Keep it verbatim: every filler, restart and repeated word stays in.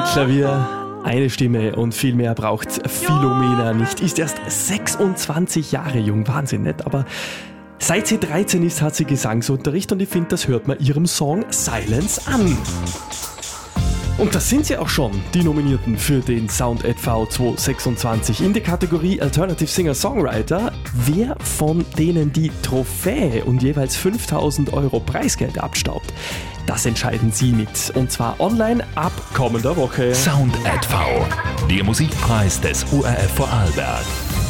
Ein Klavier, eine Stimme und viel mehr braucht Philomena nicht. Ist erst sechsundzwanzig Jahre jung, Wahnsinn, nicht? Aber seit sie dreizehn ist, hat sie Gesangsunterricht und ich finde, das hört man ihrem Song Silence an. Und das sind sie auch schon, die Nominierten für den Sound at V zwanzig sechsundzwanzig in der Kategorie Alternative Singer-Songwriter. Wer von denen die Trophäe und jeweils fünftausend Euro Preisgeld abstaubt, das entscheiden sie mit. Und zwar online ab kommender Woche. Sound at V, der Musikpreis des O R F Vorarlberg.